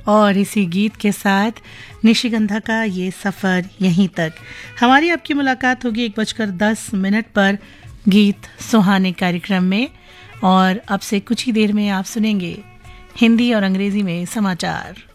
और इसी गीत के साथ निशिगंधा का ये सफ़र यहीं तक। हमारी आपकी मुलाकात होगी 1:10 पर गीत सुहाने कार्यक्रम में, और अब से कुछ ही देर में आप सुनेंगे हिंदी और अंग्रेजी में समाचार।